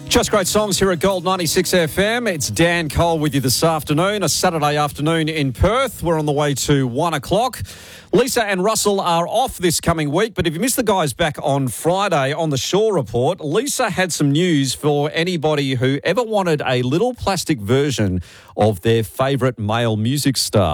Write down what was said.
Just great songs here at Gold 96 FM. It's Dan Cole with you this afternoon, a Saturday afternoon in Perth. We're on the way to 1 o'clock. Lisa and Russell are off this coming week, but if you missed the guys back on Friday on the Shaw Report, Lisa had some news for anybody who ever wanted a little plastic version of their favourite male music star.